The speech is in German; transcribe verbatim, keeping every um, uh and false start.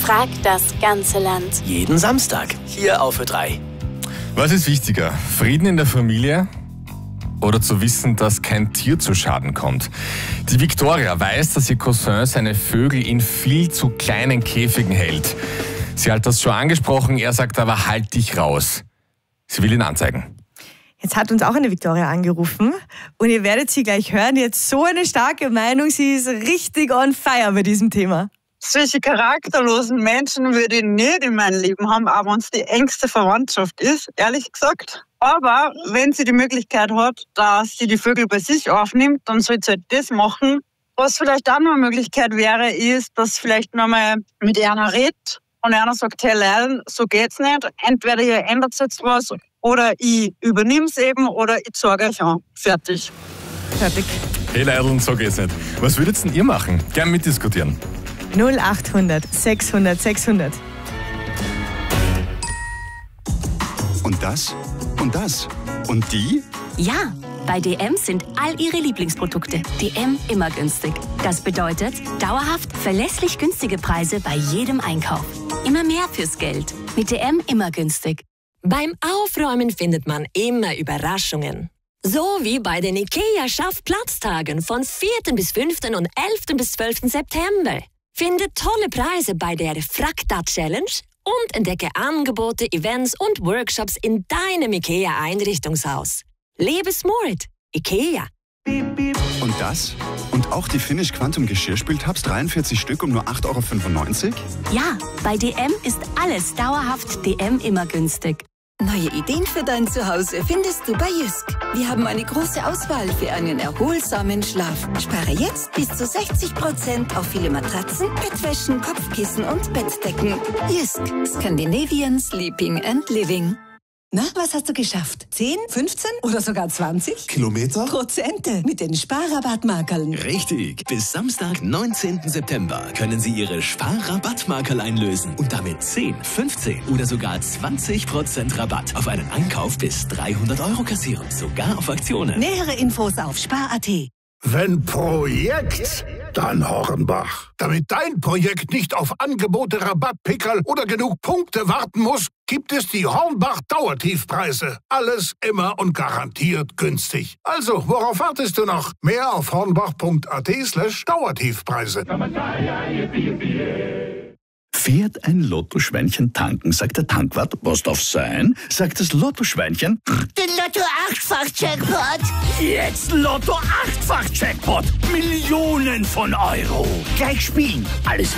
fragt das ganze Land. Jeden Samstag hier auf Ö drei. Was ist wichtiger? Frieden in der Familie oder zu wissen, dass kein Tier zu Schaden kommt? Die Viktoria weiß, dass ihr Cousin seine Vögel in viel zu kleinen Käfigen hält. Sie hat das schon angesprochen, er sagt aber, halt dich raus. Sie will ihn anzeigen. Jetzt hat uns auch eine Viktoria angerufen und ihr werdet sie gleich hören. Die hat so eine starke Meinung, sie ist richtig on fire bei diesem Thema. Solche charakterlosen Menschen würde ich nicht in meinem Leben haben, auch wenn es die engste Verwandtschaft ist, ehrlich gesagt. Aber wenn sie die Möglichkeit hat, dass sie die Vögel bei sich aufnimmt, dann soll sie halt das machen. Was vielleicht auch noch eine Möglichkeit wäre, ist, dass vielleicht nochmal mit einer redet und einer sagt, hey Leute, so geht's nicht. Entweder ihr ändert jetzt was oder ich übernehme es eben oder ich zeige euch an. Fertig. Fertig. Hey Leidl, so geht's nicht. Was würdet denn ihr machen? Gern mitdiskutieren. null achthundert sechshundert sechshundert. Und das? Und das? Und die? Ja, bei D M sind all ihre Lieblingsprodukte D M immer günstig. Das bedeutet dauerhaft verlässlich günstige Preise bei jedem Einkauf. Immer mehr fürs Geld. Mit D M immer günstig. Beim Aufräumen findet man immer Überraschungen. So wie bei den IKEA-Schaffplatztagen von vierten bis fünften und elften bis zwölften September. Finde tolle Preise bei der Frakta-Challenge und entdecke Angebote, Events und Workshops in deinem IKEA-Einrichtungshaus. Lebe smart. IKEA. Und das? Und auch die Finish Quantum Geschirrspültabs dreiundvierzig Stück um nur acht Euro fünfundneunzig? Ja, bei D M ist alles dauerhaft D M immer günstig. Neue Ideen für dein Zuhause findest du bei Jysk. Wir haben eine große Auswahl für einen erholsamen Schlaf. Spare jetzt bis zu sechzig Prozent auf viele Matratzen, Bettwäschen, Kopfkissen und Bettdecken. Jysk. Scandinavian Sleeping and Living. Na, was hast du geschafft? zehn, fünfzehn oder sogar zwanzig? Kilometer? Prozente mit den Sparrabattmarkerln. Richtig. Bis Samstag, neunzehnten September können Sie Ihre Sparrabattmarkerl einlösen und damit zehn, fünfzehn oder sogar zwanzig Prozent Rabatt auf einen Einkauf bis dreihundert Euro kassieren. Sogar auf Aktionen. Nähere Infos auf spar punkt at. Wenn Projekt, dann Hornbach. Damit dein Projekt nicht auf Angebote, Rabattpickerl oder genug Punkte warten muss, gibt es die Hornbach Dauertiefpreise. Alles immer und garantiert günstig. Also, worauf wartest du noch? Mehr auf hornbach punkt at slash Dauertiefpreise. Fährt ein Lottoschweinchen tanken, sagt der Tankwart, was darf sein? Sagt das Lottoschweinchen, den Lotto-Achtfach-Jackpot. Jetzt Lotto-Achtfach-Jackpot. Millionen von Euro. Gleich spielen. Alles